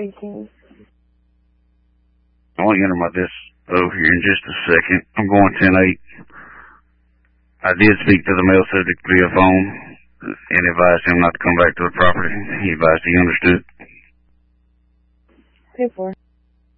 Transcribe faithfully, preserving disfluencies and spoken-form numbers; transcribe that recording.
eighteen. I'll enter my this over here in just a second. I'm going ten eight. I did speak to the male subject via phone and advised him not to come back to the property. He advised he understood. ten four.